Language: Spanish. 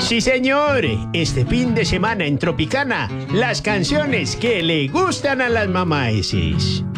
Sí, señor. Este fin de semana en Tropicana, las canciones que le gustan a las mamaeses.